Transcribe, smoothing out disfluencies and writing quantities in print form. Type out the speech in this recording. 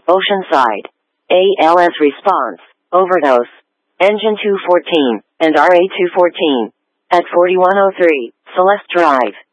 Oceanside. ALS response, overdose. Engine 214, and RA 214. At 4103, Celeste Drive.